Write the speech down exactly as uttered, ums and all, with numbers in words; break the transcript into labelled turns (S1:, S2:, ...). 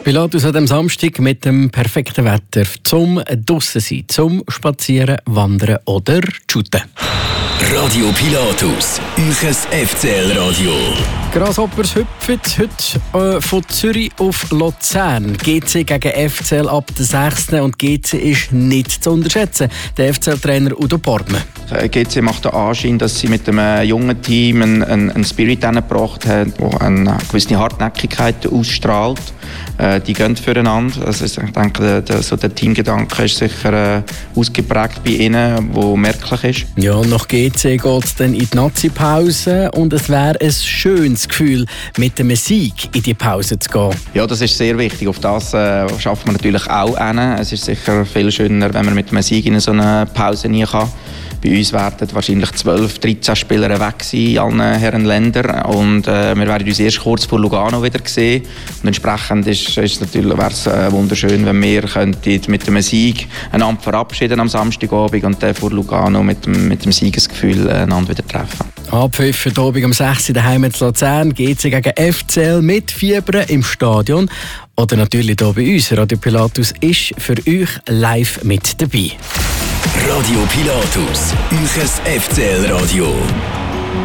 S1: Pilatus hat am Samstag mit dem perfekten Wetter zum draussen sein, zum Spazieren, Wandern oder Shooten.
S2: Radio Pilatus, euch F C L-Radio.
S1: Grasshoppers hüpfen heute äh, von Zürich auf Luzern. G C gegen F C L ab der sechsten und G C ist nicht zu unterschätzen. Der F C L-Trainer Udo Portmann.
S3: G C macht den Anschein, dass sie mit einem jungen Team einen, einen Spirit hingebracht haben, der eine gewisse Hartnäckigkeit ausstrahlt. Äh, die gehen füreinander. Also ich denke, der, so der Teamgedanke ist sicher äh, ausgeprägt bei ihnen, der merklich ist.
S1: Ja, nach G C geht es dann in die Nazi-Pause und es wäre ein schönes Gefühl, mit einem Sieg in die Pause zu gehen.
S3: Ja, das ist sehr wichtig. Auf das äh, schafft man natürlich auch hin. Es ist sicher viel schöner, wenn man mit einem Sieg in so eine Pause nie kann. Bei uns werden wahrscheinlich zwölf, dreizehn Spieler weg sein in allen Herren Ländern und äh, wir werden uns erst kurz vor Lugano wieder sehen. Und entsprechend ist, ist natürlich, wäre es äh, wunderschön, wenn wir mit einem Sieg einander verabschieden am Samstagabend und dann vor Lugano mit dem, mit dem Siegesgefühl einander wieder treffen.
S1: Abpfiff für Abend um sechs Uhr daheim in Luzern, G C gegen F C L mit Fieber im Stadion. Oder natürlich hier bei uns. Radio Pilatus ist für euch live mit dabei.
S2: Radio Pilatus, euch F C L-Radio.